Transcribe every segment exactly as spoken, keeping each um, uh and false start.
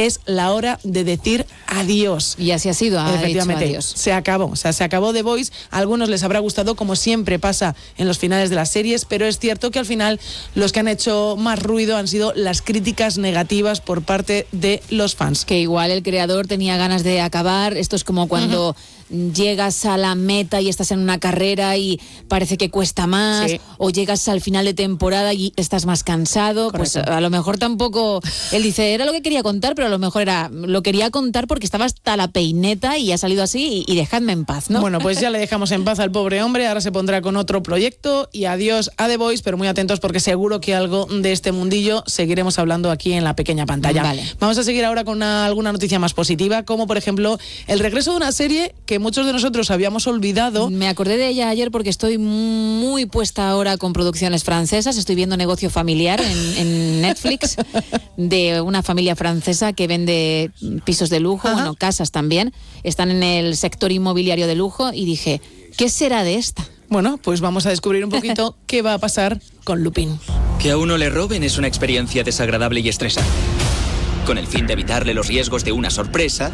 es la hora de decir adiós. Y así ha sido, ha Efectivamente, dicho adiós. se acabó, o sea, se acabó The Voice. A algunos les habrá gustado, como siempre pasa en los finales de las series, pero es cierto que al final los que han hecho más ruido han sido las críticas negativas por parte de los fans. Que igual el creador tenía ganas de acabar. Esto es como cuando uh-huh. llegas a la meta y estás en una carrera y parece que cuesta más, sí. o llegas al final de temporada y estás más cansado. Correcto. Pues a lo mejor tampoco, él dice, era lo que quería contar, pero a lo mejor era, lo quería contar porque estaba hasta la peineta y ha salido así y, y dejadme en paz, ¿no? Bueno, pues ya le dejamos en paz al pobre hombre, ahora se pondrá con otro proyecto y adiós a The Voice, pero muy atentos porque seguro que algo de este mundillo seguiremos hablando aquí en la pequeña pantalla. Vale. Vamos a seguir ahora con una, alguna noticia más positiva, como por ejemplo el regreso de una serie que muchos de nosotros habíamos olvidado. Me acordé de ella ayer porque estoy muy puesta ahora con producciones francesas. Estoy viendo Negocio Familiar en, en Netflix de una familia francesa que vende pisos de lujo, Ajá. bueno, casas también. Están en el sector inmobiliario de lujo y dije, ¿qué será de esta? Bueno, pues vamos a descubrir un poquito qué va a pasar con Lupin. Que a uno le roben es una experiencia desagradable y estresante. Con el fin de evitarle los riesgos de una sorpresa,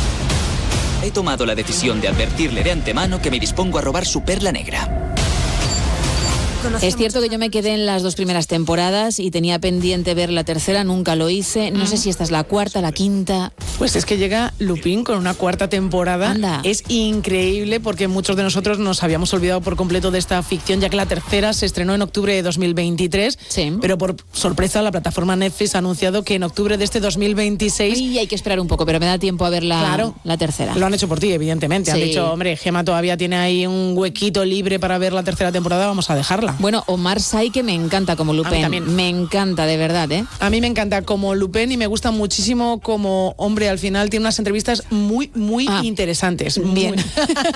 he tomado la decisión de advertirle de antemano que me dispongo a robar su perla negra. Es cierto que yo me quedé en las dos primeras temporadas y tenía pendiente ver la tercera, nunca lo hice. No mm. sé si esta es la cuarta, la quinta. Pues es que llega Lupin con una cuarta temporada. Anda. Es increíble porque muchos de nosotros nos habíamos olvidado por completo de esta ficción, ya que la tercera se estrenó en octubre de dos mil veintitrés. Sí. Pero por sorpresa la plataforma Netflix ha anunciado que en octubre de este dos mil veintiséis... Y hay que esperar un poco, pero me da tiempo a ver la, claro, la tercera. Lo han hecho por ti, evidentemente. Sí. Han dicho, hombre, Gemma todavía tiene ahí un huequito libre para ver la tercera temporada, vamos a dejarla. Bueno, Omar Sy, que me encanta como Lupin. Me encanta, de verdad, ¿eh? A mí me encanta como Lupin y me gusta muchísimo como hombre. Al final tiene unas entrevistas muy, muy ah, interesantes. Bien. Muy...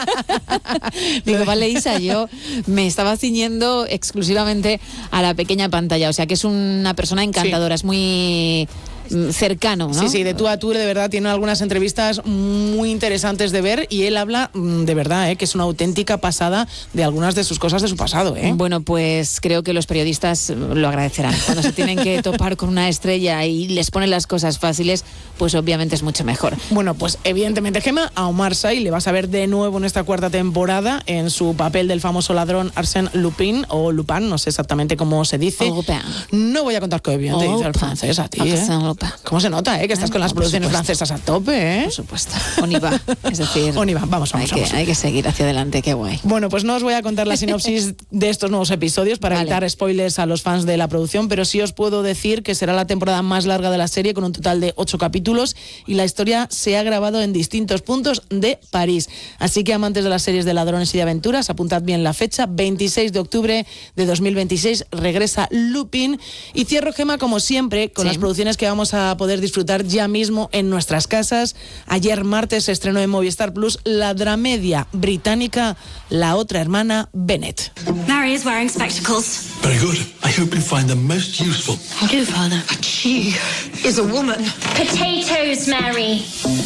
Digo, vale, Isa, yo me estaba ciñendo exclusivamente a la pequeña pantalla. O sea, que es una persona encantadora, sí. Es muy... cercano, ¿no? Sí, sí, de tú a tú, de verdad, tiene algunas entrevistas muy interesantes de ver y él habla de verdad, ¿eh? Que es una auténtica pasada de algunas de sus cosas de su pasado, ¿eh? Bueno, pues creo que los periodistas lo agradecerán. Cuando se tienen que topar con una estrella y les ponen las cosas fáciles, pues obviamente es mucho mejor. Bueno, pues evidentemente, Gemma, a Omar Sy le vas a ver de nuevo en esta cuarta temporada en su papel del famoso ladrón Arsène Lupin, o Lupin, no sé exactamente cómo se dice. Lupin. No voy a contar con bien, te dice el francés a ti, ¿eh? ¿Cómo se nota, eh? Que estás con las producciones francesas a tope, eh? Por supuesto. On y va. Es decir, on y va. Vamos, vamos, hay, vamos. Que, hay que seguir hacia adelante, qué guay. Bueno, pues no os voy a contar la sinopsis de estos nuevos episodios para vale. evitar spoilers a los fans de la producción, pero sí os puedo decir que será la temporada más larga de la serie, con un total de ocho capítulos, y la historia se ha grabado en distintos puntos de París. Así que, amantes de las series de ladrones y de aventuras, apuntad bien la fecha, veintiséis de octubre de dos mil veintiséis regresa Lupin. Y cierro, Gemma, como siempre, con sí. las producciones que vamos a poder disfrutar ya mismo en nuestras casas. Ayer martes se estrenó en Movistar Plus la dramedia británica La otra hermana Bennett. Mary is wearing spectacles. Very good. I hope you find them most useful. Thank you, Father. But she is a woman. Potatoes, Mary.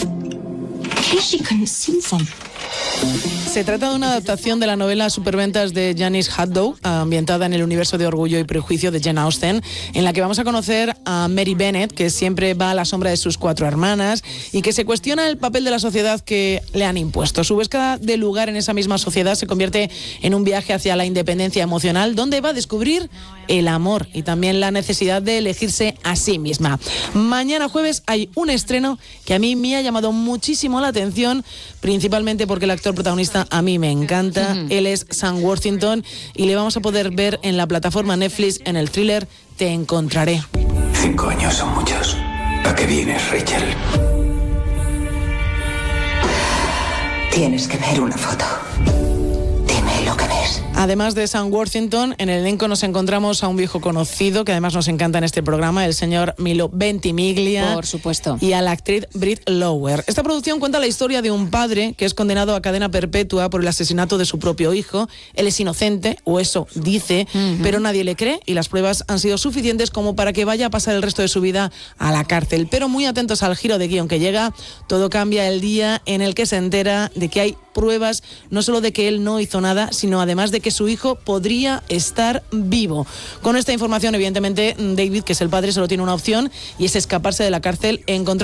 Here she couldn't see them. Se trata de una adaptación de la novela Superventas de Janice Haddow, ambientada en el universo de Orgullo y Prejuicio de Jane Austen, en la que vamos a conocer a Mary Bennett, que siempre va a la sombra de sus cuatro hermanas y que se cuestiona el papel de la sociedad que le han impuesto. Su búsqueda de lugar en esa misma sociedad se convierte en un viaje hacia la independencia emocional, donde va a descubrir el amor y también la necesidad de elegirse a sí misma. Mañana jueves hay un estreno que a mí me ha llamado muchísimo la atención, principalmente porque el actor protagonista a mí me encanta. Uh-huh. Él es Sam Worthington y le vamos a poder ver en la plataforma Netflix en el thriller Te encontraré. Cinco años son muchos. ¿A qué vienes, Rachel? Tienes que ver una foto. Dime lo que ves. Además de Sam Worthington, en el elenco nos encontramos a un viejo conocido que además nos encanta en este programa, el señor Milo Ventimiglia. Por supuesto. Y a la actriz Brit Lower. Esta producción cuenta la historia de un padre que es condenado a cadena perpetua por el asesinato de su propio hijo. Él es inocente, o eso dice, uh-huh. pero nadie le cree y las pruebas han sido suficientes como para que vaya a pasar el resto de su vida a la cárcel. Pero muy atentos al giro de guión que llega, todo cambia el día en el que se entera de que hay pruebas no solo de que él no hizo nada, sino además de que su hijo podría estar vivo. Con esta información, evidentemente, David, que es el padre, solo tiene una opción y es escaparse de la cárcel, encontrar